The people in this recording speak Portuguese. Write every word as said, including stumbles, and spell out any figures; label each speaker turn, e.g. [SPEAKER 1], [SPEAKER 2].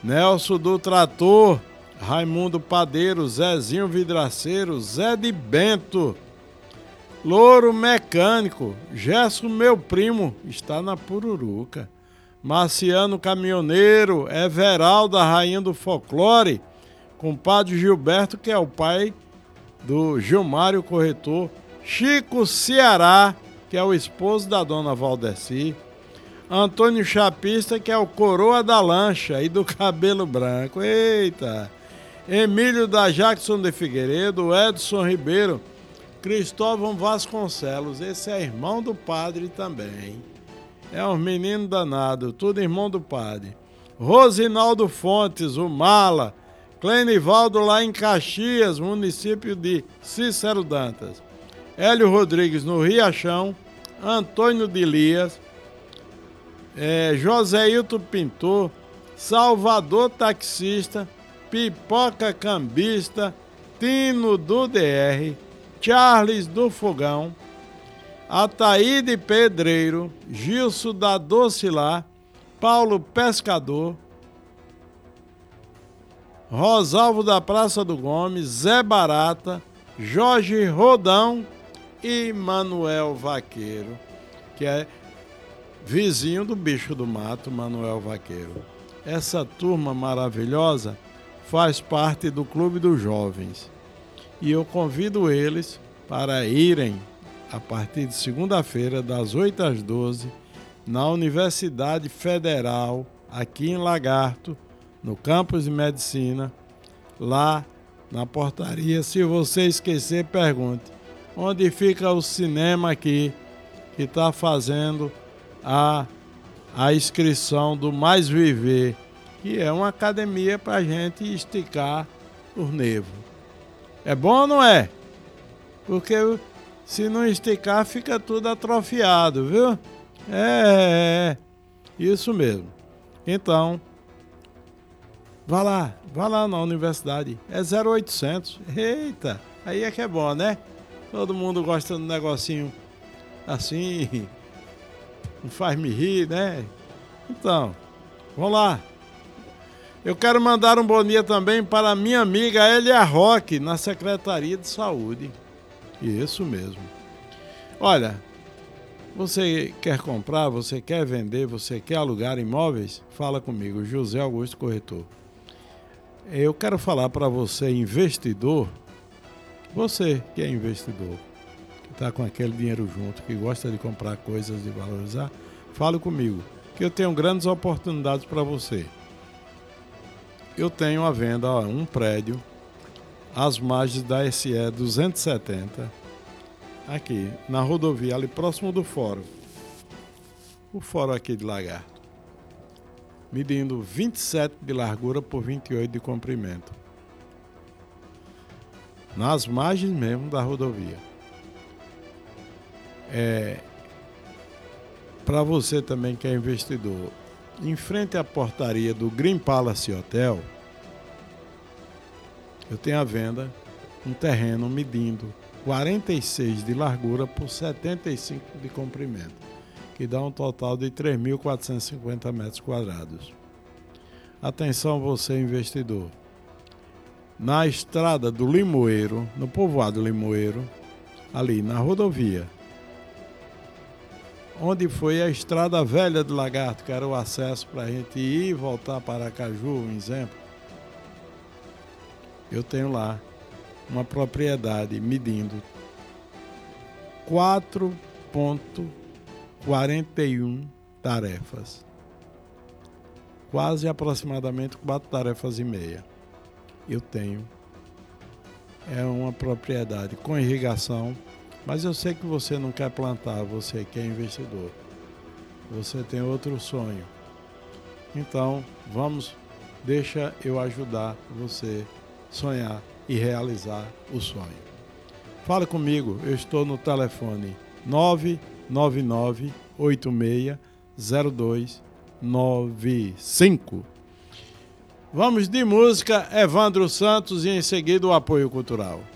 [SPEAKER 1] Nelson do Trator, Raimundo Padeiro, Zezinho Vidraceiro, Zé de Bento, Louro Mecânico, Gerson, meu primo, está na Pururuca. Marciano Caminhoneiro, Everaldo, a rainha do folclore, compadre Gilberto, que é o pai do Gilmário Corretor, Chico Ceará, que é o esposo da dona Valdeci, Antônio Chapista, que é o coroa da lancha e do cabelo branco, eita, Emílio da Jackson de Figueiredo, Edson Ribeiro, Cristóvão Vasconcelos, esse é irmão do padre também. É um menino danado, tudo irmão do padre. Rosinaldo Fontes, o Mala, Clenivaldo lá em Caxias, município de Cícero Dantas. Hélio Rodrigues no Riachão, Antônio de Lias, é, Joséilton Pintor, Salvador Taxista, Pipoca Cambista, Tino do D R, Charles do Fogão, Ataíde Pedreiro, Gilson da Docilar, Paulo Pescador, Rosalvo da Praça do Gomes, Zé Barata, Jorge Rodão e Manuel Vaqueiro, que é vizinho do Bicho do Mato, Manuel Vaqueiro. Essa turma maravilhosa faz parte do Clube dos Jovens e eu convido eles para irem a partir de segunda-feira, das oito às doze, na Universidade Federal, aqui em Lagarto, no campus de Medicina, lá na portaria. Se você esquecer, pergunte. Onde fica o cinema aqui, que está fazendo a, a inscrição do Mais Viver, que é uma academia para a gente esticar os nervos. É bom ou não é? Porque se não esticar, fica tudo atrofiado, viu? É, é, é, isso mesmo. Então, vá lá, vá lá na universidade. É zero oitocentos. Eita, aí é que é bom, né? Todo mundo gosta de um negocinho assim, não faz me rir, né? Então, vamos lá. Eu quero mandar um bom dia também para a minha amiga Elia Roque, na Secretaria de Saúde. Isso mesmo. Olha, você quer comprar, você quer vender, você quer alugar imóveis? Fala comigo, José Augusto Corretor. Eu quero falar para você, investidor, você que é investidor, que está com aquele dinheiro junto, que gosta de comprar coisas e valorizar, fale comigo, que eu tenho grandes oportunidades para você. Eu tenho à venda ó, um prédio às margens da S E duzentos e setenta, aqui na rodovia, ali próximo do fórum. O fórum aqui de Lagarto, medindo vinte e sete de largura por vinte e oito de comprimento. Nas margens mesmo da rodovia. É, para você também que é investidor, em frente à portaria do Green Palace Hotel, eu tenho à venda um terreno medindo quarenta e seis de largura por setenta e cinco de comprimento, que dá um total de três mil quatrocentos e cinquenta metros quadrados. Atenção você, investidor. Na estrada do Limoeiro, no povoado Limoeiro, ali na rodovia, onde foi a estrada velha de Lagarto, que era o acesso para a gente ir e voltar para Aracaju, um exemplo. Eu tenho lá uma propriedade medindo quatro vírgula quarenta e um tarefas. Quase aproximadamente quatro tarefas e meia. Eu tenho. É uma propriedade com irrigação, mas eu sei que você não quer plantar, você que é investidor. Você tem outro sonho. Então, vamos, deixa eu ajudar você a sonhar e realizar o sonho. Fala comigo, eu estou no telefone nove nove nove oito seis zero dois nove cinco. Vamos de música, Evandro Santos, e em seguida o apoio cultural.